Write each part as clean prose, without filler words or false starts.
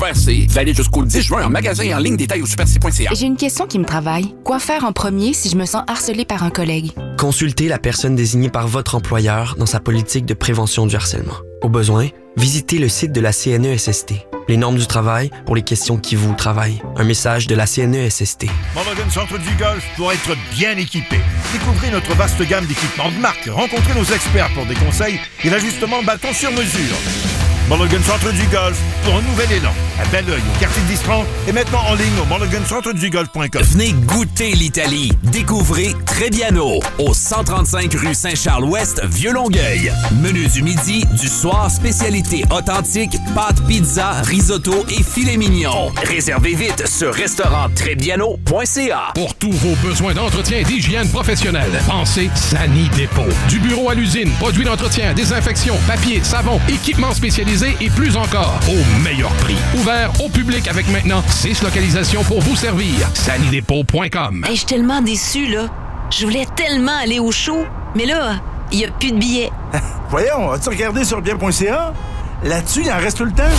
Super C, valide jusqu'au 10 juin en magasin et en ligne, détail au superc.ca. J'ai une question qui me travaille. Quoi faire en premier si je me sens harcelée par un collègue? Consultez la personne désignée par votre employeur dans sa politique de prévention du harcèlement. Au besoin, visitez le site de la CNESST. Les normes du travail pour les questions qui vous travaillent. Un message de la CNESST. Morgan Centre du Golf pour être bien équipé. Découvrez notre vaste gamme d'équipements de marque. Rencontrez nos experts pour des conseils et l'ajustement bâton sur mesure. Morgan Centre du Golf pour un nouvel élan. À Belleuil, au quartier de Distran et maintenant en ligne au morgancentre-du-golf.com. Venez goûter l'Italie. Découvrez Trebbiano au 135 rue Saint-Charles-Ouest, Vieux-Longueuil. Menu du midi, du soir, spécialité authentique, pâtes, pizza, risotto et filet mignon. Réservez vite sur restauranttrebbiano.ca. Pour tous vos besoins d'entretien et d'hygiène professionnelle, pensez Sani Dépôt. Du bureau à l'usine, produits d'entretien, désinfection, papier, savon, équipements spécialisés et plus encore, au meilleur prix. Ouvert au public avec maintenant 6 localisations pour vous servir. Sanidépôt.com. Hey, je suis tellement déçu, là. Je voulais tellement aller au show, mais là, il n'y a plus de billets. Voyons, as-tu regardé sur bien.ca? Là-dessus, il en reste tout le temps.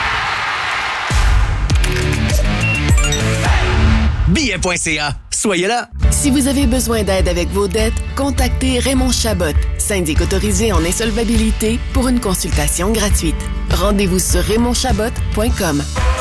Billet.ca. Soyez là. Si vous avez besoin d'aide avec vos dettes, contactez Raymond Chabot, syndic autorisé en insolvabilité, pour une consultation gratuite. Rendez-vous sur raymondchabot.com.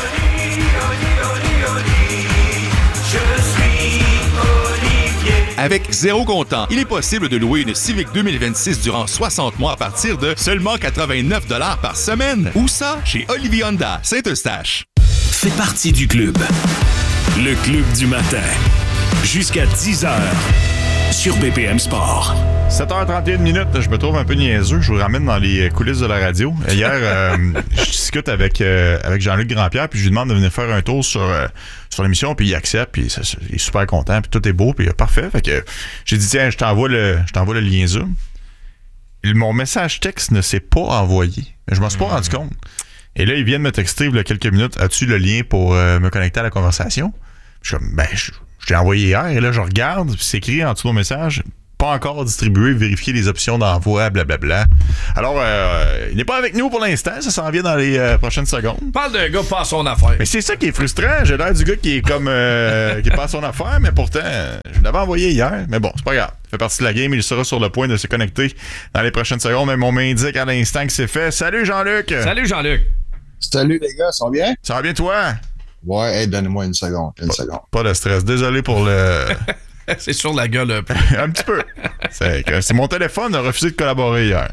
Avec zéro comptant, il est possible de louer une Civic 2026 durant 60 mois à partir de seulement 89 $ par semaine. Où ça? Chez Olivier Honda, Saint-Eustache. Fais partie du club. Le club du matin. Jusqu'à 10h. Sur BPM Sport. 7h31, je me trouve un peu niaiseux. Je vous ramène dans les coulisses de la radio. Hier, je discute avec Jean-Luc Grandpierre, puis je lui demande de venir faire un tour sur l'émission, puis il accepte, puis il est super content, puis tout est beau, puis parfait. Fait que j'ai dit, tiens, je t'envoie le lien Zoom. Mon message texte ne s'est pas envoyé. Je m'en suis pas rendu compte. Et là, il vient de me texter il y a quelques minutes. As-tu le lien pour me connecter à la conversation? Je suis comme, je l'ai envoyé hier, et là, je regarde, puis c'est écrit en dessous de mon message, pas encore distribué, vérifier les options d'envoi, blablabla. Alors, il n'est pas avec nous pour l'instant, ça s'en vient dans les prochaines secondes. Parle d'un gars pas à son affaire. Mais c'est ça qui est frustrant, j'ai l'air du gars qui est comme, qui est pas à son affaire, mais pourtant, je l'avais envoyé hier, mais bon, c'est pas grave. Il fait partie de la game, il sera sur le point de se connecter dans les prochaines secondes, mais on m'indique à l'instant que c'est fait. Salut Jean-Luc! Salut Jean-Luc! Salut les gars, ça va bien? Ça va bien toi? Ouais, hey, donnez-moi une seconde. Pas de stress. Désolé pour le... C'est sur la gueule un peu. Un petit peu. C'est mon téléphone a refusé de collaborer hier.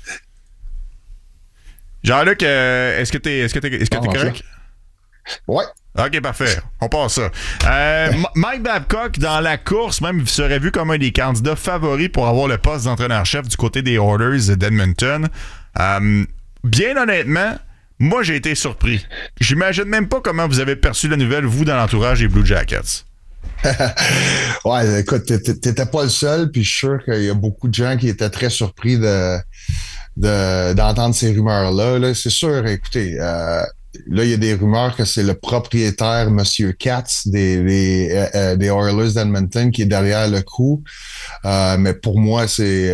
Jean-Luc, est-ce que t'es correct? Ouais. OK, parfait. On passe ça. Mike Babcock, dans la course, même, serait vu comme un des candidats favoris pour avoir le poste d'entraîneur-chef du côté des Oilers d'Edmonton. Bien honnêtement, moi, j'ai été surpris. J'imagine même pas comment vous avez perçu la nouvelle, vous, dans l'entourage des Blue Jackets. Ouais, écoute, t'étais pas le seul, puis je suis sûr qu'il y a beaucoup de gens qui étaient très surpris d'entendre ces rumeurs-là. Là, c'est sûr, écoutez, là, il y a des rumeurs que c'est le propriétaire, M. Katz, des Oilers d'Edmonton, qui est derrière le coup. Mais pour moi, c'est...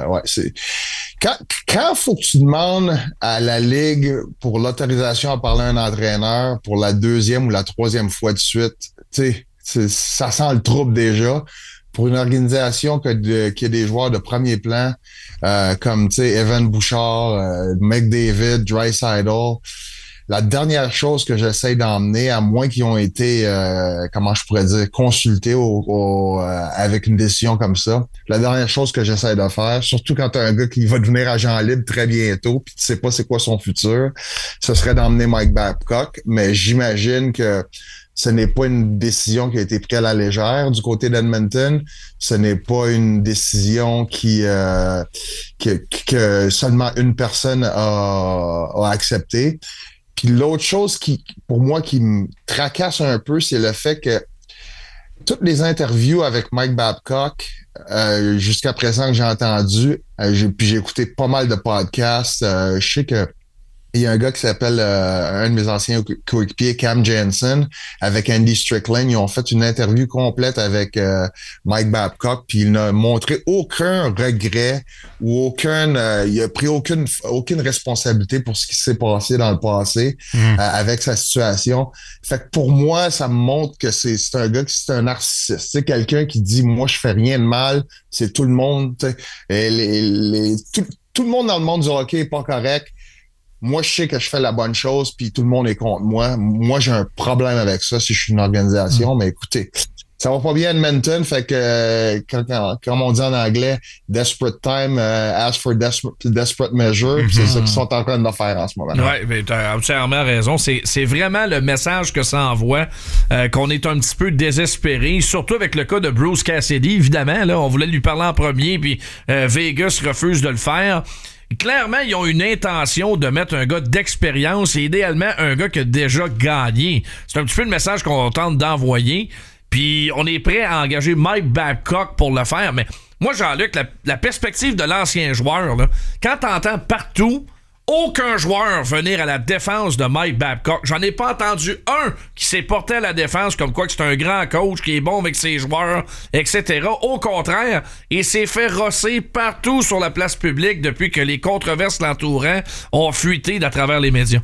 Quand faut que tu demandes à la Ligue pour l'autorisation à parler à un entraîneur pour la 2e ou la 3e fois de suite, tu sais, ça sent le trouble déjà. Pour une organisation qui a des joueurs de premier plan, comme, tu sais, Evan Bouchard, McDavid, Draisaitl, la dernière chose que j'essaie d'emmener, à moins qu'ils ont été, comment je pourrais dire, consultés avec une décision comme ça, la dernière chose que j'essaie de faire, surtout quand tu as un gars qui va devenir agent libre très bientôt, puis tu sais pas c'est quoi son futur, ce serait d'emmener Mike Babcock, mais j'imagine que ce n'est pas une décision qui a été prise à la légère du côté d'Edmonton. Ce n'est pas une décision que seulement une personne a accepté. Puis l'autre chose pour moi, qui me tracasse un peu, c'est le fait que toutes les interviews avec Mike Babcock, jusqu'à présent que j'ai entendu, puis j'ai écouté pas mal de podcasts, je sais que Il y a un gars qui s'appelle, un de mes anciens coéquipiers, Cam Jansen, avec Andy Strickland. Ils ont fait une interview complète avec Mike Babcock, puis il n'a montré aucun regret ou il a pris aucune responsabilité pour ce qui s'est passé dans le passé avec sa situation. Fait que pour moi, ça me montre que c'est un gars qui c'est un narcissiste. C'est quelqu'un qui dit, moi, je fais rien de mal, c'est tout le monde. Et tout le monde dans le monde du hockey est pas correct. Moi, je sais que je fais la bonne chose, puis tout le monde est contre moi. Moi, j'ai un problème avec ça si je suis une organisation. Mais écoutez, ça va pas bien à Edmonton, fait que, comme on dit en anglais, desperate time, ask for desperate measure. C'est ça qu'ils sont en train de faire en ce moment. Oui, mais tu as entièrement raison. C'est vraiment le message que ça envoie, qu'on est un petit peu désespéré, surtout avec le cas de Bruce Cassidy, évidemment. Là, on voulait lui parler en premier, puis Vegas refuse de le faire. Clairement, ils ont une intention de mettre un gars d'expérience et idéalement un gars qui a déjà gagné. C'est un petit peu le message qu'on tente d'envoyer. Puis on est prêt à engager Mike Babcock pour le faire. Mais moi, Jean-Luc, la perspective de l'ancien joueur, là, quand t'entends partout aucun joueur venir à la défense de Mike Babcock, j'en ai pas entendu un qui s'est porté à la défense comme quoi que c'est un grand coach qui est bon avec ses joueurs, etc. Au contraire, il s'est fait rosser partout sur la place publique depuis que les controverses l'entourant ont fuité à travers les médias.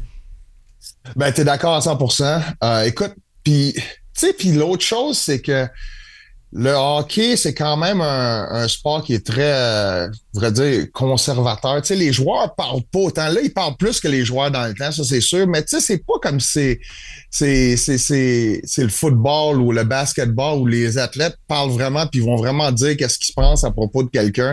Ben, t'es d'accord à 100%. Écoute, puis l'autre chose, c'est que le hockey, c'est quand même un sport qui est très, je voudrais dire, conservateur. Tu sais, les joueurs parlent pas autant. Là, ils parlent plus que les joueurs dans le temps, ça c'est sûr. Mais tu sais, c'est pas comme si c'est le football ou le basketball où les athlètes parlent vraiment puis vont vraiment dire qu'est-ce qu'ils pensent à propos de quelqu'un.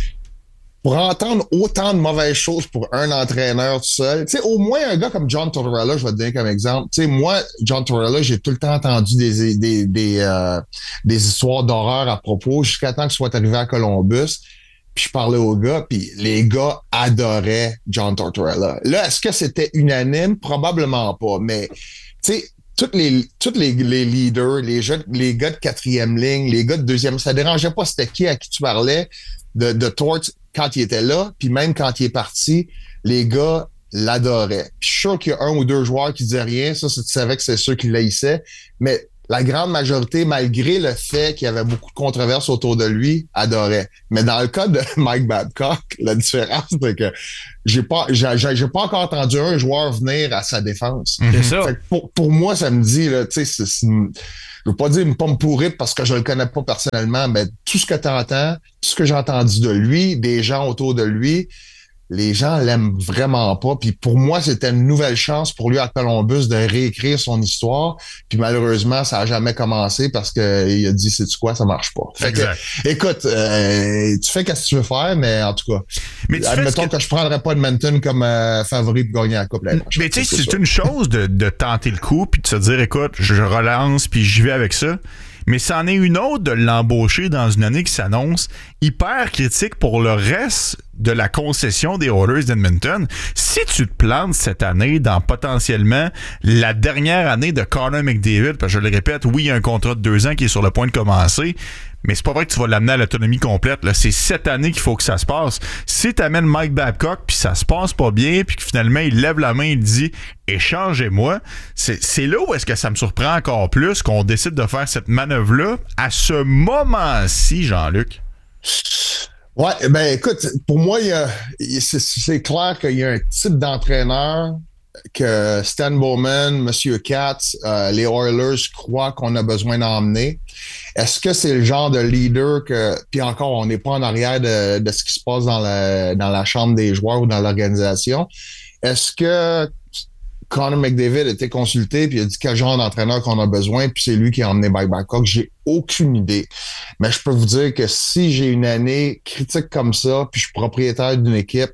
Pour entendre autant de mauvaises choses pour un entraîneur tout seul, tu sais, au moins un gars comme John Tortorella, je vais te donner comme exemple. Tu sais, moi, John Tortorella, j'ai tout le temps entendu des histoires d'horreur à propos jusqu'à temps que je sois arrivé à Columbus. Puis je parlais aux gars, puis les gars adoraient John Tortorella. Là, est-ce que c'était unanime? Probablement pas. Mais, tu sais, tous les leaders, les gars de quatrième ligne, les gars de deuxième, ça dérangeait pas c'était qui à qui tu parlais de Tort quand il était là, puis même quand il est parti, les gars l'adoraient. Je suis sûr qu'il y a un ou deux joueurs qui disaient rien, ça, tu savais que c'est ceux qui l'haïssaient, mais la grande majorité, malgré le fait qu'il y avait beaucoup de controverses autour de lui, adorait. Mais dans le cas de Mike Babcock, la différence, c'est que j'ai pas encore entendu un joueur venir à sa défense. C'est ça. Fait que pour moi, ça me dit, là, tu sais, je veux pas dire une pomme pourrite parce que je le connais pas personnellement, mais tout ce que tu entends, tout ce que j'ai entendu de lui, des gens autour de lui, les gens l'aiment vraiment pas. Puis pour moi, c'était une nouvelle chance pour lui à Columbus de réécrire son histoire. Puis malheureusement, ça a jamais commencé parce que il a dit, sais-tu quoi, ça marche pas. Fait que, écoute, tu fais qu'est-ce que tu veux faire, mais en tout cas, admettons que je prendrais pas Edmonton comme favori pour gagner la Coupe l'année prochaine. Mais tu sais, c'est une chose de tenter le coup puis de se dire, écoute, je relance puis j'y vais avec ça. Mais c'en est une autre de l'embaucher dans une année qui s'annonce hyper critique pour le reste de la concession des Oilers d'Edmonton. Si tu te plantes cette année dans potentiellement la dernière année de Connor McDavid, parce que je le répète, oui, il y a un contrat de 2 ans qui est sur le point de commencer, mais c'est pas vrai que tu vas l'amener à l'autonomie complète. Là. C'est cette année qu'il faut que ça se passe. Si tu amènes Mike Babcock puis ça se passe pas bien puis que finalement il lève la main et il dit « Échangez-moi », c'est là où est-ce que ça me surprend encore plus qu'on décide de faire cette manœuvre-là à ce moment-ci, Jean-Luc. Ouais, ben écoute, pour moi, c'est clair qu'il y a un type d'entraîneur que Stan Bowman, M. Katz, les Oilers croient qu'on a besoin d'emmener. Est-ce que c'est le genre de leader que... Puis encore, on n'est pas en arrière de ce qui se passe dans la chambre des joueurs ou dans l'organisation. Est-ce que Connor McDavid a été consulté puis il a dit quel genre d'entraîneur qu'on a besoin puis c'est lui qui a emmené Mike Babcock? J'ai aucune idée. Mais je peux vous dire que si j'ai une année critique comme ça puis je suis propriétaire d'une équipe,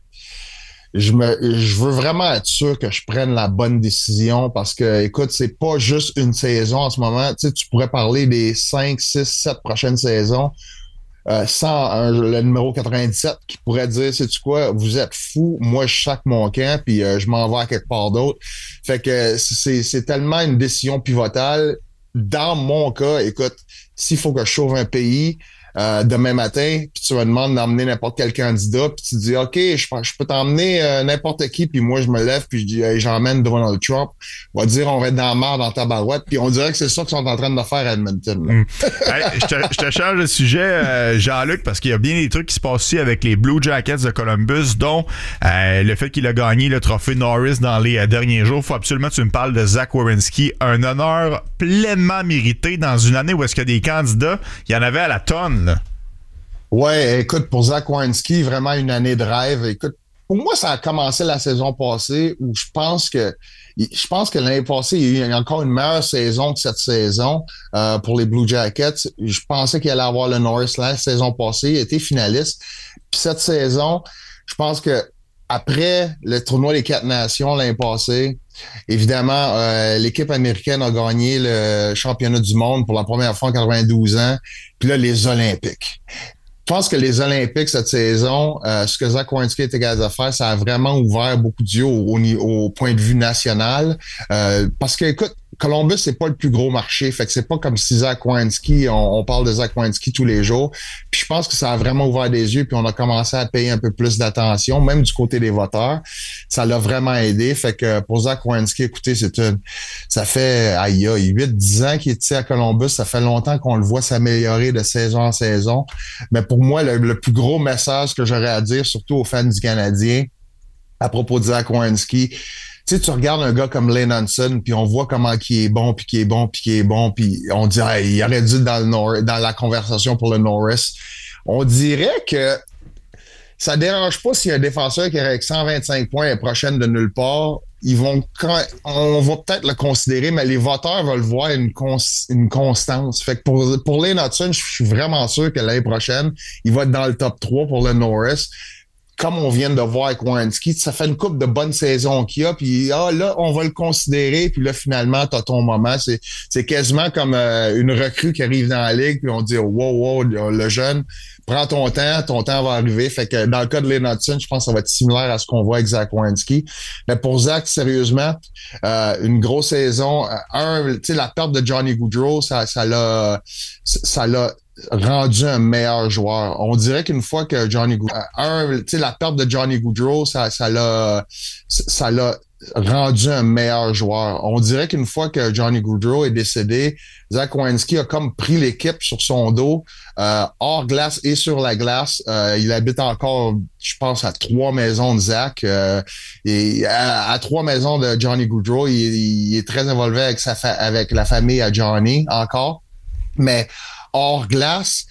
je veux vraiment être sûr que je prenne la bonne décision parce que, écoute, c'est pas juste une saison en ce moment. Tu sais, tu pourrais parler des 5, 6, 7 prochaines saisons sans le numéro 97 qui pourrait dire, sais-tu quoi, vous êtes fous, moi je sac mon camp puis je m'en vais à quelque part d'autre. Fait que c'est tellement une décision pivotale. Dans mon cas, écoute, s'il faut que je sauve un pays, demain matin, puis tu me demandes d'emmener n'importe quel candidat, puis tu dis, OK, je peux t'emmener n'importe qui, puis moi, je me lève, puis je dis, hey, j'emmène Donald Trump. On va dire, on va être dans la merde dans ta barouette, puis on dirait que c'est ça qu'ils sont en train de faire à Edmonton. Hey, je te change de sujet, Jean-Luc, parce qu'il y a bien des trucs qui se passent aussi avec les Blue Jackets de Columbus, dont le fait qu'il a gagné le trophée Norris dans les derniers jours. Il faut absolument que tu me parles de Zach Werenski. Un honneur pleinement mérité dans une année où est-ce qu'il y a des candidats, il y en avait à la tonne, là. Ouais, écoute, pour Zach Werenski, vraiment une année de rêve. Écoute, pour moi, ça a commencé la saison passée où je pense que l'année passée, il y a eu encore une meilleure saison que cette saison pour les Blue Jackets. Je pensais qu'il allait avoir le Norris la saison passée. Il a été finaliste. Puis cette saison, je pense que après le tournoi des 4 nations l'année passée, évidemment, l'équipe américaine a gagné le championnat du monde pour la première fois en 92 ans. Puis là, les Olympiques. Je pense que les Olympiques cette saison, ce que Zach Werenski était capable de faire, ça a vraiment ouvert beaucoup d'yeux au point de vue national. Parce que, écoute, Columbus, c'est pas le plus gros marché. Fait que c'est pas comme si Zach Werenski, on parle de Zach Werenski tous les jours. Puis je pense que ça a vraiment ouvert des yeux, puis on a commencé à payer un peu plus d'attention, même du côté des voteurs. Ça l'a vraiment aidé. Fait que pour Zach Werenski, écoutez, ça fait 8-10 ans qu'il était à Columbus. Ça fait longtemps qu'on le voit s'améliorer de saison en saison. Mais pour moi, le plus gros message que j'aurais à dire, surtout aux fans du Canadien, à propos de Zach Werenski, tu sais, tu regardes un gars comme Lane Hanson, puis on voit comment qui est bon, puis qui est bon, puis qui est bon, puis on dit hey, il aurait dû dans la conversation pour le Norris. On dirait que ça dérange pas s'il y a un défenseur qui est avec 125 points la prochaine de nulle part. On va peut-être le considérer, mais les voteurs veulent voir une constance. Fait que pour Lane Hanson, je suis vraiment sûr que l'année prochaine, il va être dans le top 3 pour le Norris. Comme on vient de voir avec Werenski, ça fait une couple de bonnes saisons qu'il y a, puis là, on va le considérer, puis là, finalement, t'as ton moment. C'est quasiment comme une recrue qui arrive dans la ligue, puis on dit wow, le jeune, prends ton temps va arriver. Fait que dans le cas de Lane Hanson, je pense que ça va être similaire à ce qu'on voit avec Zach Werenski. Mais pour Zach, sérieusement, une grosse saison. Tu sais, la perte de Johnny Gaudreau, ça l'a rendu un meilleur joueur. On dirait qu'une fois que Johnny Gaudreau... tu sais, la perte de Johnny Gaudreau, ça l'a rendu un meilleur joueur. On dirait qu'une fois que Johnny Gaudreau est décédé, Zach Werenski a comme pris l'équipe sur son dos, hors glace et sur la glace. Il habite encore, je pense, à 3 maisons de Zach. Et à 3 maisons de Johnny Gaudreau, il est très involvé avec la famille à Johnny encore. Mais hors glace,